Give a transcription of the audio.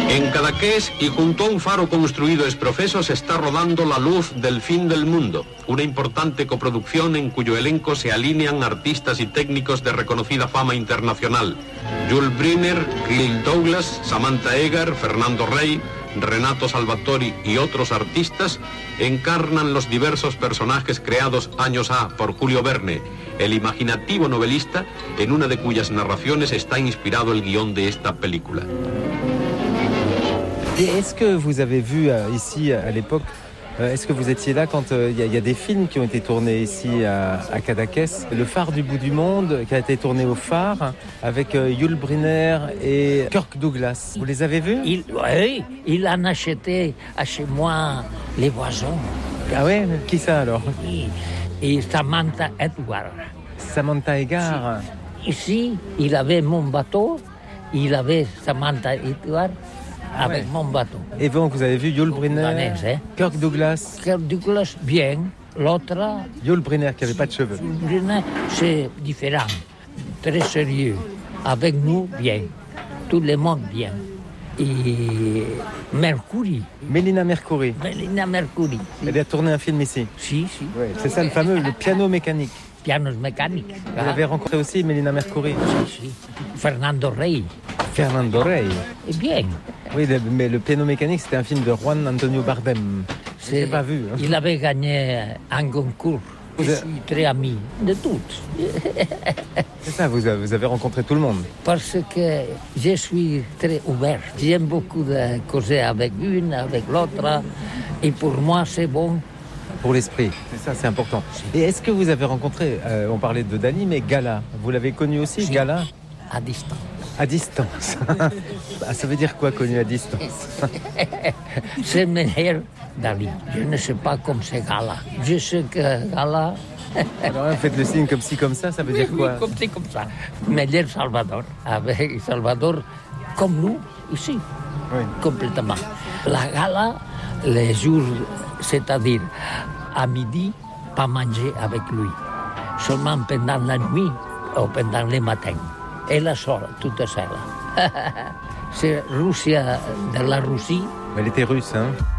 En Cadaqués y junto a un faro construido ex profeso se está rodando La Luz del Fin del Mundo, una importante coproducción en cuyo elenco se alinean artistas y técnicos de reconocida fama internacional. Jules Briner, Clill Douglas, Samantha Eggar, Fernando Rey, Renato Salvatori y otros artistas encarnan los diversos personajes creados años A por Julio Verne, el imaginativo novelista en una de cuyas narraciones está inspirado el guión de esta película. Et est-ce que vous avez vu ici à l'époque, est-ce que vous étiez là quand il y a des films qui ont été tournés ici à Cadaqués? Le phare du bout du monde qui a été tourné au phare avec Yul Brynner et Kirk Douglas. Vous les avez vus? Oui, il en acheté à chez moi les voisins. Ah ouais? Qui ça alors? Oui, et Samantha Edward. Samantha Eggar. Ici, il avait mon bateau, il avait Samantha Edward. Avec mon bateau. Et donc, vous avez vu Yul Brynner, Danais, Kirk Douglas. Kirk Douglas, bien. L'autre... Yul Brynner, qui n'avait pas de cheveux. Yul Brynner, c'est différent. Très sérieux. Avec nous, bien. Tout le monde, bien. Et Mercury. Mélina Mercouri. Mélina Mercury. Elle a tourné un film ici. Si. Ouais, c'est ça le fameux, le piano mécanique. Pianos mécaniques. Vous avez rencontré aussi Mélina Mercouri. Si. Fernando Rey. Fernando Rey. Et bien. Oui, mais le piano mécanique, c'était un film de Juan Antonio Bardem. Je n'ai pas vu. Hein. Il avait gagné un concours. Je suis très ami de toutes. C'est ça, vous avez rencontré tout le monde. Parce que je suis très ouvert. J'aime beaucoup de causer avec une, avec l'autre. Et pour moi, c'est bon. Pour l'esprit, c'est ça, c'est important. Et est-ce que vous avez rencontré, on parlait de Dali, mais Gala, vous l'avez connu aussi, si. Gala? À distance. À distance. Ça veut dire quoi, connu à distance? C'est meilleur Dali. Je ne sais pas comme c'est Gala. Je sais que Gala... Alors là, faites le signe comme ci, comme ça veut dire quoi? Oui, comme ci, comme ça. Meilleur Salvador. Avec Salvador, comme nous, ici. Oui. Complètement. La Gala, les jours, c'est-à-dire à midi, pas manger avec lui. Seulement pendant la nuit ou pendant le matin. Elle est seule, toute seule. C'est Russie, de la Russie. Elle était russe, hein?